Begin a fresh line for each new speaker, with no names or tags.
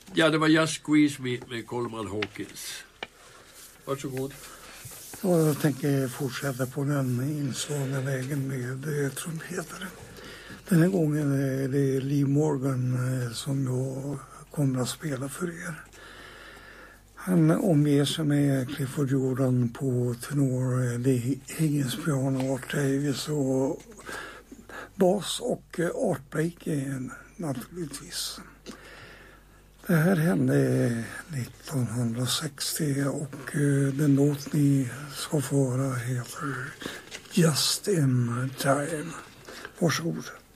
Ja, det var Just Squeeze med Coleman Hawkins. Varsågod.
Och jag tänker fortsätta på den inslagna vägen med trumpetare. Den här gången är det Lee Morgan som jag kommer att spela för er. Han omger sig med Clifford Jordan på tenor, Lee Higgins piano, Art Davis och bas och Art Blakey naturligtvis. Det här hände 1960 och den låt ni ska få höra heter Just in Time. Varsågod.